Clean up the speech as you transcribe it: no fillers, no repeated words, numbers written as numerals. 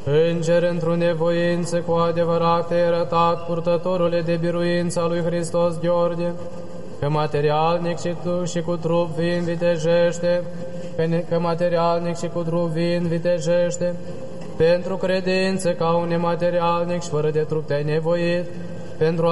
Înger într-o nevoință cu adevărat te-ai arătat, purtătorule de biruință a lui Hristos Gheorghe, că materialnic și cu trup vin vitejește, că materialnic și cu trup vin vitejește, pentru credință ca un nematerialnic și fără de trup te-ai nevoit, pentru